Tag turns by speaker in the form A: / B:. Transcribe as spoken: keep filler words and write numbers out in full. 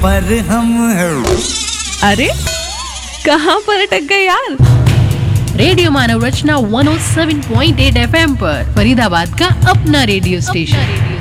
A: पर हम हैं।
B: अरे कहाँ पर अटक गए यार? रेडियो मानव रचना एक सौ सात पॉइंट आठ एफएम पर फरीदाबाद का अपना रेडियो स्टेशन।